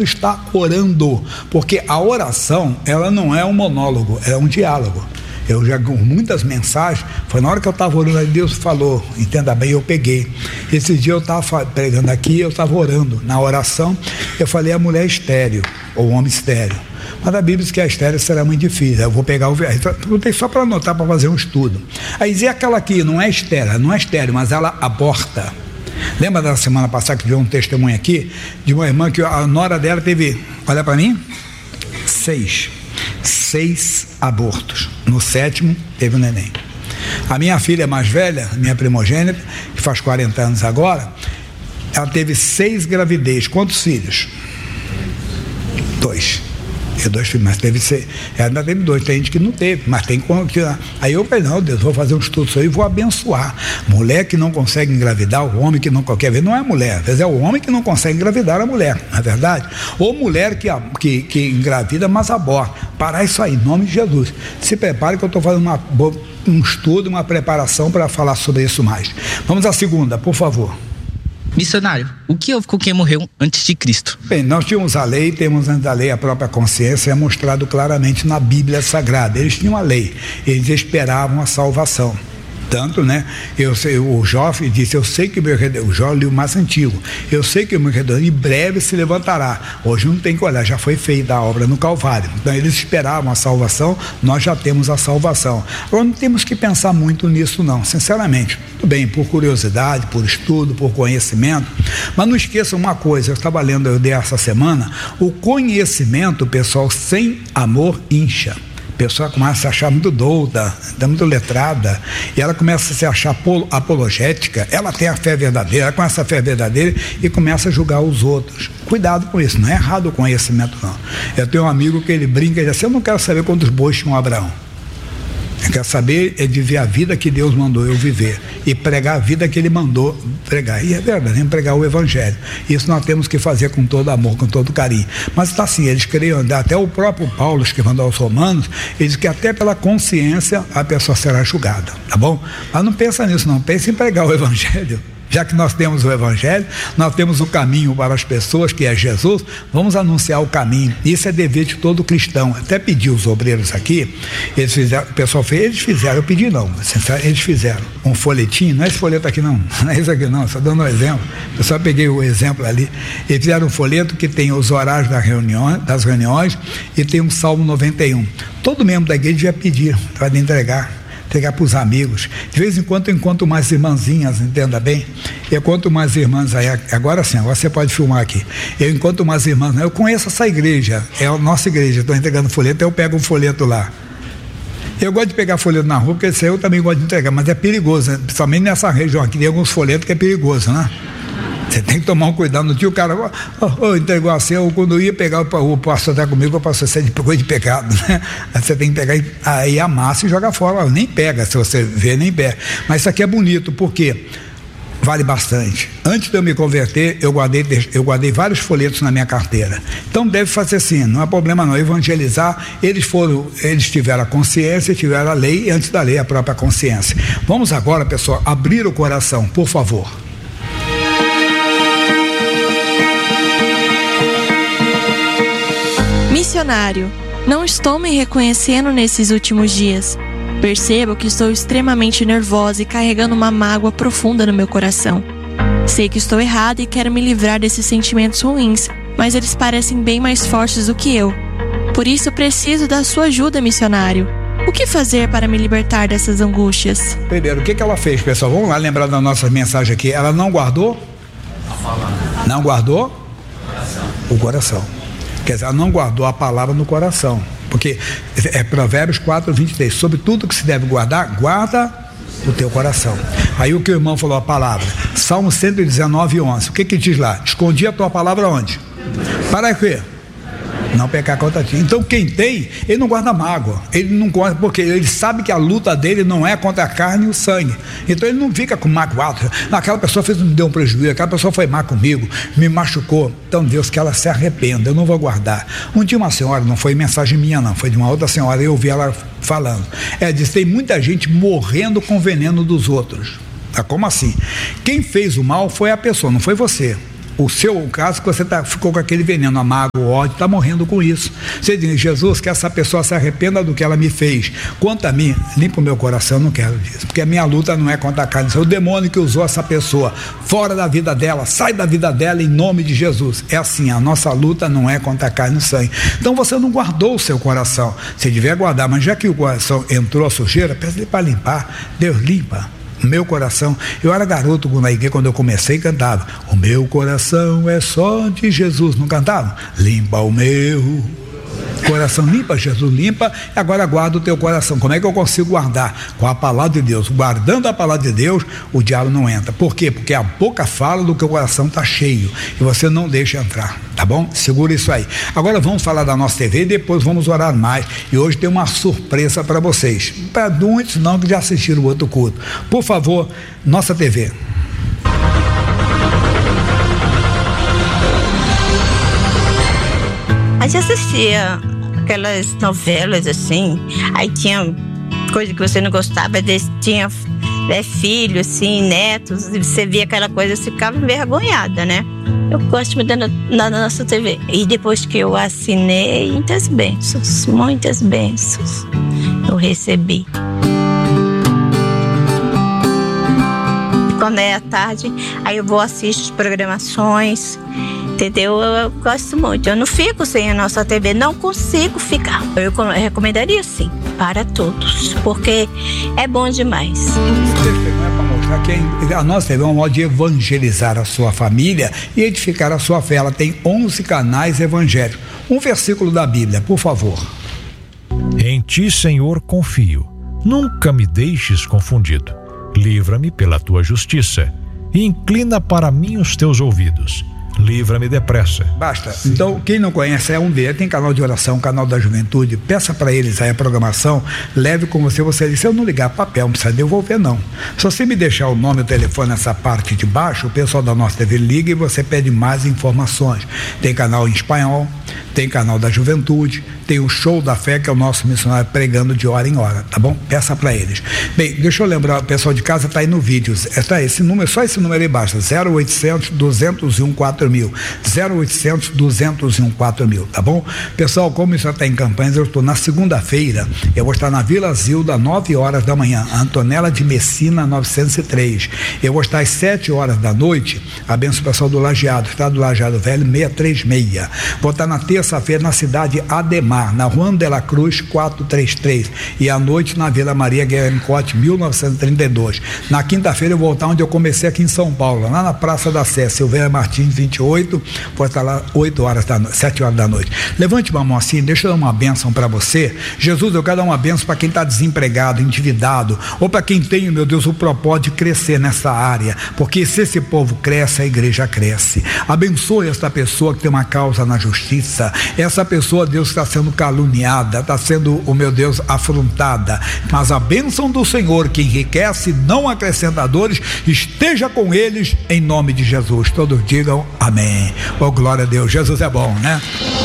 quando está orando, porque a oração, ela não é um monólogo, é um diálogo. Eu já, muitas mensagens, foi na hora que eu estava orando, Deus falou, entenda bem, eu peguei. Esse dia eu estava pregando aqui, eu estava orando, na oração, eu falei a mulher estéril, ou o homem estéril. Mas a Bíblia diz que a estéril será muito difícil. Eu vou pegar o botei só para anotar, para fazer um estudo. Aí dizia aquela aqui, não é estéril, mas ela aborta. Lembra da semana passada que deu um testemunho aqui, de uma irmã que a nora dela teve, olha para mim, 6 abortos. No 7º teve um neném. A minha filha mais velha, minha primogênita, que faz 40 anos agora, ela teve 6 gravidez. Quantos filhos? 2. 2 filhos, mas teve 6. Ela ainda teve 2, tem gente que não teve, mas tem como tirar. Aí eu falei, não, Deus, vou fazer um estudo isso aí e vou abençoar. Mulher que não consegue engravidar, o homem que não quer ver, não é a mulher, às vezes é o homem que não consegue engravidar a mulher, não é verdade? Ou mulher que engravida, mas aborta. Parar isso aí, em nome de Jesus. Se prepare que eu estou fazendo um estudo, uma preparação para falar sobre isso mais. Vamos à segunda, por favor. Missionário, o que houve com quem morreu antes de Cristo? Bem, nós tínhamos a lei, temos antes da lei a própria consciência, é mostrado claramente na Bíblia Sagrada. Eles tinham a lei, eles esperavam a salvação. Tanto, né, o Jó disse, eu sei que o meu Redentor, o Jó li o mais antigo, eu sei que o meu Redentor em breve se levantará. Hoje não tem que olhar, já foi feita a obra no Calvário. Então eles esperavam a salvação, nós já temos a salvação. Agora não temos que pensar muito nisso não, sinceramente. Tudo bem, por curiosidade, por estudo, por conhecimento, mas não esqueça uma coisa, eu estava lendo, eu dei essa semana, o conhecimento, pessoal, sem amor incha. A pessoa começa a se achar muito douta, muito letrada, e ela começa a se achar apologética, ela tem a fé verdadeira, ela começa a fé verdadeira e começa a julgar os outros. Cuidado com isso, não é errado o conhecimento não. Eu tenho um amigo que ele brinca e diz assim, eu não quero saber quantos bois tinha Abraão. Eu quero saber é viver a vida que Deus mandou eu viver e pregar a vida que Ele mandou pregar. E é verdade, pregar o Evangelho. Isso nós temos que fazer com todo amor, com todo carinho. Mas está assim, eles queriam andar, até o próprio Paulo, escrevendo aos Romanos, ele diz que até pela consciência a pessoa será julgada, tá bom? Mas não pensa nisso não, pensa em pregar o Evangelho. Já que nós temos o Evangelho, nós temos o caminho para as pessoas, que é Jesus, vamos anunciar o caminho. Isso é dever de todo cristão. Até pedi os obreiros aqui, eles fizeram, o pessoal fez, eles fizeram, eu pedi não, eles fizeram um folhetinho, não é esse folheto aqui não é isso aqui não, só dando um exemplo, eu só peguei o exemplo ali, eles fizeram um folheto que tem os horários das reuniões e tem um Salmo 91. Todo membro da igreja devia pedir para entregar para os amigos. De vez em quando eu encontro umas irmãzinhas, entenda bem, eu encontro umas irmãs aí, agora sim, agora você pode filmar aqui, eu encontro umas irmãs, eu conheço essa igreja, é a nossa igreja, estou entregando folheto, eu pego um folheto lá. Eu gosto de pegar folheto na rua, porque esse aí eu também gosto de entregar, mas é perigoso, né? Principalmente nessa região aqui, tem alguns folhetos que é perigoso, né? Você tem que tomar um cuidado, não tinha o cara, entregou assim, ou quando eu ia pegar o pastor está comigo, o pastor, você é de coisa de pecado, né? Você tem que pegar aí amassa e jogar fora, nem pega, se você vê, nem pega. Mas isso aqui é bonito, porque vale bastante. Antes de eu me converter, eu guardei vários folhetos na minha carteira. Então deve fazer assim, não é problema não, evangelizar, eles tiveram a consciência, tiveram a lei, e antes da lei a própria consciência. Vamos agora, pessoal, abrir o coração, por favor. Missionário, não estou me reconhecendo nesses últimos dias. Percebo que estou extremamente nervosa e carregando uma mágoa profunda no meu coração. Sei que estou errada e quero me livrar desses sentimentos ruins, mas eles parecem bem mais fortes do que eu. Por isso preciso da sua ajuda, missionário. O que fazer para me libertar dessas angústias? Primeiro, o que ela fez, pessoal? Vamos lá lembrar da nossa mensagem aqui. Ela não guardou? Não guardou? O coração. Quer dizer, ela não guardou a palavra no coração, porque é Provérbios 4:23, sobre tudo que se deve guardar, guarda o teu coração. Aí o que o irmão falou, a palavra, Salmo 119:11, o que diz lá? Escondi a tua palavra onde? Para quê? Não pecar contra ti. Então quem tem, ele não guarda mágoa, ele não guarda, porque ele sabe que a luta dele não é contra a carne e o sangue, então ele não fica com magoado, aquela pessoa me deu um prejuízo, aquela pessoa foi má comigo, me machucou, então Deus, que ela se arrependa, eu não vou guardar. Um dia uma senhora, não foi mensagem minha não, foi de uma outra senhora, eu ouvi ela falando, ela disse, tem muita gente morrendo com veneno dos outros. Como assim? Quem fez o mal foi a pessoa, não foi você. O seu caso que você ficou com aquele veneno, a mágoa, o ódio, está morrendo com isso. Você diz, Jesus, que essa pessoa se arrependa do que ela me fez. Quanto a mim, limpa o meu coração, eu não quero disso. Porque a minha luta não é contra a carne. É o demônio que usou essa pessoa fora da vida dela, sai da vida dela em nome de Jesus. É assim, a nossa luta não é contra a carne e o sangue. Então você não guardou o seu coração. Você devia guardar, mas já que o coração entrou a sujeira, peça ele para limpar. Deus limpa. Meu coração, eu era garoto na igreja quando eu comecei cantava, o meu coração é só de Jesus, não cantava? Limpa o meu coração, limpa Jesus, limpa, e agora guarda o teu coração. Como é que eu consigo guardar? Com a palavra de Deus. Guardando a palavra de Deus, o diabo não entra. Por quê? Porque a boca fala do que o coração está cheio e você não deixa entrar, tá bom? Segura isso aí. Agora vamos falar da nossa TV e depois vamos orar mais, e hoje tem uma surpresa para vocês, para muitos não que já assistiram o outro culto. Por favor, nossa TV. A gente assistia aquelas novelas assim, aí tinha coisa que você não gostava, tinha filho, assim, netos, e você via aquela coisa, você ficava envergonhada, né? Eu gosto muito da nossa TV. E depois que eu assinei, muitas bênçãos eu recebi. Quando é à tarde, aí eu vou assistir as programações, entendeu? Eu gosto muito. Eu não fico sem a nossa TV, não consigo ficar. Eu recomendaria sim, para todos, porque é bom demais. A nossa TV é um modo de evangelizar a sua família e edificar a sua fé. Ela tem 11 canais evangélicos. Um versículo da Bíblia, por favor. Em ti, Senhor, confio. Nunca me deixes confundido. Livra-me pela tua justiça e inclina para mim os teus ouvidos. Livra-me depressa. Basta. Então, quem não conhece é um deles, tem canal de oração, canal da juventude, peça para eles aí a programação, leve com você disse, se eu não ligar papel, não precisa devolver não. Se você me deixar o nome e o telefone nessa parte de baixo, o pessoal da nossa TV liga e você pede mais informações. Tem canal em espanhol, tem canal da juventude, tem o Show da Fé, que é o nosso missionário pregando de hora em hora, tá bom? Peça para eles. Bem, deixa eu lembrar, o pessoal de casa tá aí no vídeo, esse número, só esse número aí basta, 0800 201 4000, 0800 201 4000, tá bom? Pessoal, como isso está em campanhas, eu estou na segunda-feira, eu vou estar na Vila Zilda, 9 horas da manhã, Antonella de Messina, 903, eu vou estar às 7 horas da noite, abençoe o pessoal do Lajeado, está do Lajeado Velho, 636, vou estar na terça-feira na cidade Ademar, na Juan de la Cruz 433, e à noite na Vila Maria Guilherme Cote 1932. Na quinta-feira eu vou voltar onde eu comecei aqui em São Paulo, lá na Praça da Sé, Silveira Martins 28, vou estar lá 7 horas da noite. Levante uma mão assim, deixa eu dar uma bênção para você. Jesus, eu quero dar uma bênção para quem está desempregado, endividado, ou para quem tem, meu Deus, o propósito de crescer nessa área, porque se esse povo cresce, a igreja cresce. Abençoe essa pessoa que tem uma causa na justiça, essa pessoa, Deus, está sendo caluniada, está sendo, oh meu Deus, afrontada, mas a bênção do Senhor que enriquece, não acrescenta dores, esteja com eles em nome de Jesus. Todos digam amém. Oh, glória a Deus, Jesus é bom, né?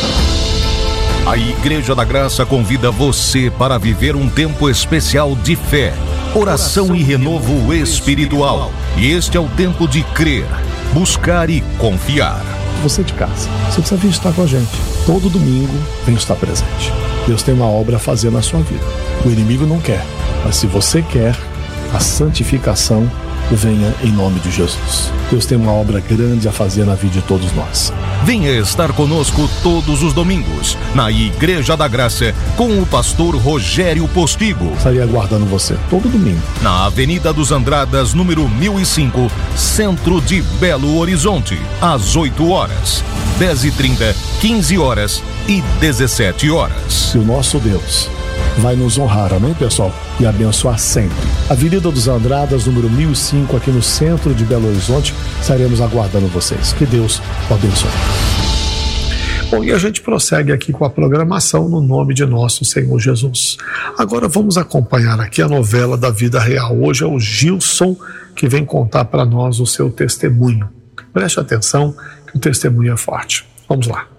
A Igreja da Graça convida você para viver um tempo especial de fé, oração e renovo espiritual. E este é o tempo de crer, buscar e confiar. Você de casa, você precisa vir estar com a gente. Todo domingo vem estar presente. Deus tem uma obra a fazer na sua vida. O inimigo não quer, mas se você quer, a santificação venha em nome de Jesus. Deus tem uma obra grande a fazer na vida de todos nós. Venha estar conosco todos os domingos, na Igreja da Graça, com o pastor Rogério Postigo. Estarei aguardando você todo domingo. Na Avenida dos Andradas, número 1005, centro de Belo Horizonte, às 8 horas, 10h30, 15 horas e 17 horas. Se o nosso Deus vai nos honrar, amém, pessoal? E abençoar sempre. Avenida dos Andradas, número 1005, aqui no centro de Belo Horizonte, estaremos aguardando vocês. Que Deus o abençoe. Bom, e a gente prossegue aqui com a programação no nome de nosso Senhor Jesus. Agora vamos acompanhar aqui a novela da vida real. Hoje é o Gilson que vem contar para nós o seu testemunho. Preste atenção que o testemunho é forte. Vamos lá.